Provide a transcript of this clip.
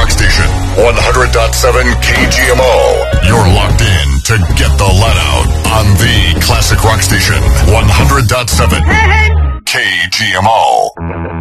rock station, 100.7 KGMO. You're locked in to get the let out on the classic rock station, 100.7 KGMO.